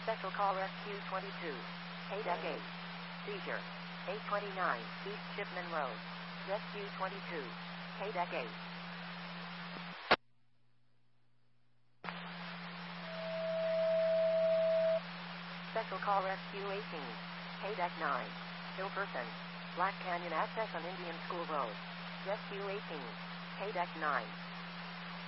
Special Call Rescue 22. Deck 8. Seizure. 829 East Shipman Road. Rescue 22. Deck 8. Special Call Rescue 18. Deck 9. Ill person. Black Canyon access on Indian School Road. Rescue 18. Deck 9.